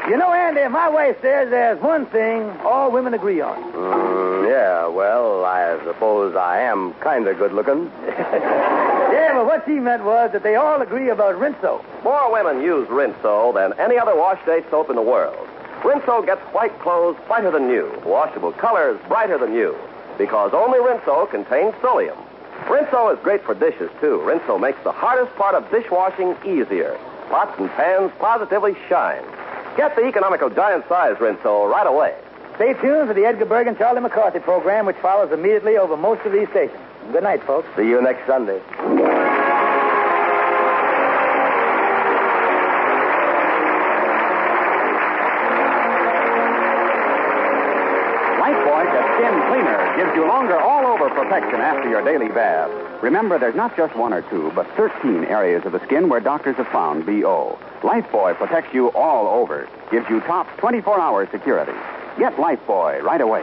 You know, Andy, my wife says there's one thing all women agree on. Yeah, well, I suppose I am kind of good looking. Yeah, but what she meant was that they all agree about Rinso. More women use Rinso than any other wash-day soap in the world. Rinso gets white clothes whiter than new, washable colors brighter than new, because only Rinso contains psyllium. Rinso is great for dishes, too. Rinso makes the hardest part of dishwashing easier. Pots and pans positively shine. Get the economical giant-size Rinso right away. Stay tuned for the Edgar Berg and Charlie McCarthy program, which follows immediately over most of these stations. Good night, folks. See you next Sunday. Lifebuoy Gets Skin Cleaner gives you longer all-over protection after your daily bath. Remember, there's not just one or two, but 13 areas of the skin where doctors have found BO. Lifebuoy protects you all over. Gives you top 24-hour security. Get Lifebuoy right away.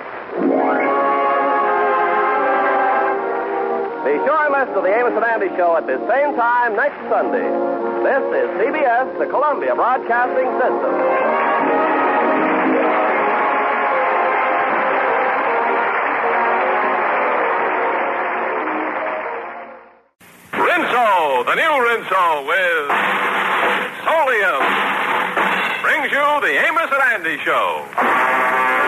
Be sure and listen to the Amos and Andy Show at the same time next Sunday. This is CBS, the Columbia Broadcasting System. Rinso, the new Rinso with Solium, brings you the Amos and Andy Show.